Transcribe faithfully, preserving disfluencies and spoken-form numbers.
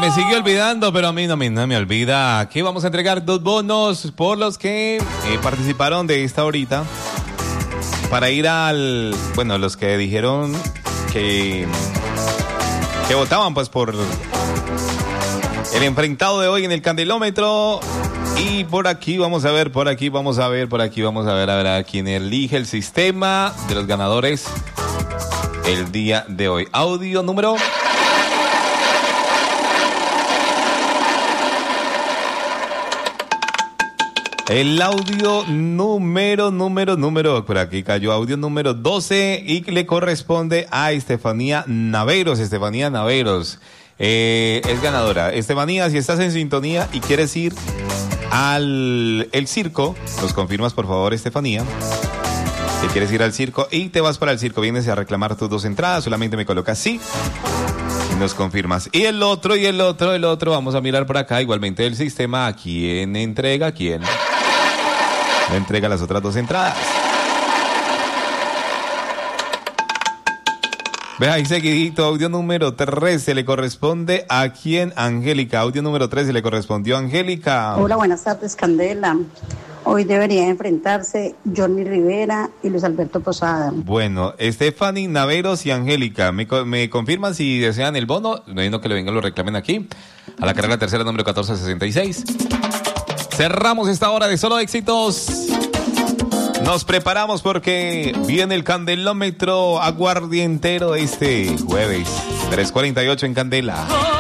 me sigue olvidando, pero a mí no me, no me olvida. Aquí vamos a entregar dos bonos por los que eh, participaron de esta horita. Para ir al... Bueno, los que dijeron que... Que votaban pues por... El enfrentado de hoy en el Candelómetro. Y por aquí vamos a ver, por aquí vamos a ver, por aquí vamos a ver, a ver a quién elige el sistema de los ganadores el día de hoy. Audio número... El audio número, número, número, por aquí cayó audio número doce y le corresponde a Estefanía Naveros. Estefanía Naveros eh, es ganadora. Estefanía, si estás en sintonía y quieres ir al el circo, nos confirmas por favor, Estefanía. Si quieres ir al circo y te vas para el circo, vienes a reclamar tus dos entradas, solamente me colocas sí. Nos confirmas. Y el otro, y el otro, el otro, vamos a mirar por acá, igualmente el sistema, ¿a quién entrega? ¿A quién le entrega las otras dos entradas? Ve ahí seguidito, audio número trece le corresponde a quién, Angélica. Audio número trece le correspondió a Angélica. Hola, buenas tardes, Candela. Hoy debería enfrentarse Johnny Rivera y Luis Alberto Posada. Bueno, Stephanie Naveros y Angélica, ¿me, me confirman si desean el bono? No hay uno que le vengan, lo reclamen aquí. A la carrera tercera, número catorce sesenta y seis. Cerramos esta hora de solo éxitos. Nos preparamos porque viene el Candelómetro aguardientero este jueves. tres cuarenta y ocho en Candela.